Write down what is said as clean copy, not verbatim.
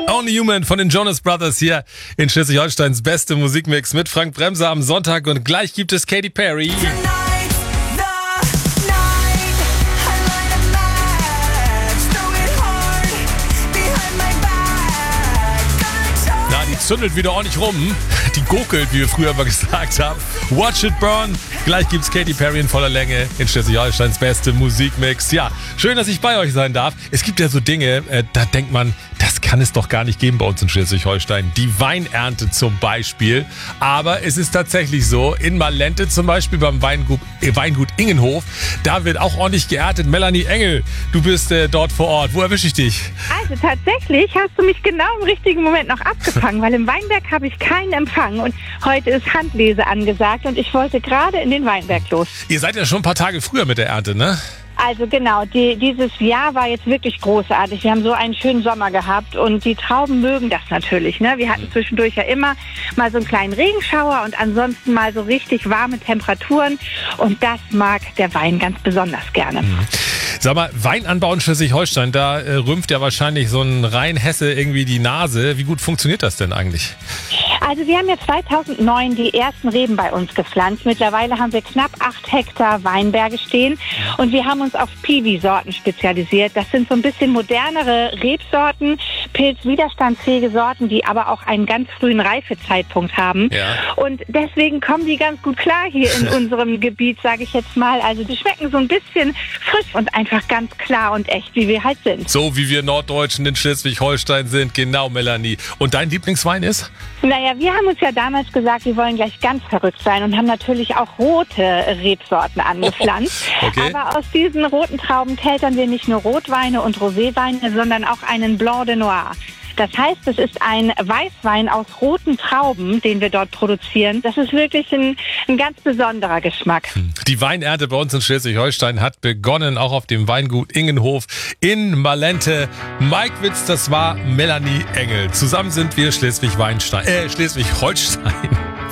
Only Human von den Jonas Brothers hier in Schleswig-Holsteins beste Musikmix mit Frank Bremser am Sonntag und gleich gibt es Katy Perry. Die zündelt wieder ordentlich rum. Die gokelt, wie wir früher mal gesagt haben. Watch it burn. Gleich gibt's Katy Perry in voller Länge in Schleswig-Holsteins beste Musikmix. Ja, schön, dass ich bei euch sein darf. Es gibt ja so Dinge, da denkt man, das kann es doch gar nicht geben bei uns in Schleswig-Holstein. Die Weinernte zum Beispiel. Aber es ist tatsächlich so, in Malente zum Beispiel beim Weingut Ingenhof, da wird auch ordentlich geerntet. Melanie Engel, du bist dort vor Ort. Wo erwische ich dich? Also tatsächlich hast du mich genau im richtigen Moment noch abgefangen, weil im Weinberg habe ich keinen Empfang und heute ist Handlese angesagt und ich wollte gerade in den Weinberg los. Ihr seid ja schon ein paar Tage früher mit der Ernte, ne? Also genau, dieses Jahr war jetzt wirklich großartig. Wir haben so einen schönen Sommer gehabt und die Trauben mögen das natürlich, ne? Wir hatten zwischendurch ja immer mal so einen kleinen Regenschauer und ansonsten mal so richtig warme Temperaturen und das mag der Wein ganz besonders gerne. Sag mal, Weinanbau in Schleswig-Holstein, da rümpft ja wahrscheinlich so ein Rheinhesse irgendwie die Nase. Wie gut funktioniert das denn eigentlich? Also wir haben ja 2009 die ersten Reben bei uns gepflanzt. Mittlerweile haben wir knapp 8 Hektar Weinberge stehen und wir haben uns auf Piwi-Sorten spezialisiert. Das sind so ein bisschen modernere Rebsorten, pilzwiderstandsfähige Sorten, die aber auch einen ganz frühen Reifezeitpunkt haben. Ja. Und deswegen kommen die ganz gut klar hier in unserem Gebiet, sage ich jetzt mal. Also die schmecken so ein bisschen frisch und einfach ganz klar und echt, wie wir halt sind. So wie wir Norddeutschen in Schleswig-Holstein sind, genau, Melanie. Und dein Lieblingswein ist? Naja, wir haben uns ja damals gesagt, wir wollen gleich ganz verrückt sein und haben natürlich auch rote Rebsorten angepflanzt. Okay. Aber aus diesen roten Trauben keltern wir nicht nur Rotweine und Roséweine, sondern auch einen Blanc de Noir. Das heißt, es ist ein Weißwein aus roten Trauben, den wir dort produzieren. Das ist wirklich ein ganz besonderer Geschmack. Die Weinernte bei uns in Schleswig-Holstein hat begonnen, auch auf dem Weingut Ingenhof in Malente. Mike Witz, das war Melanie Engel. Zusammen sind wir Schleswig-Holstein.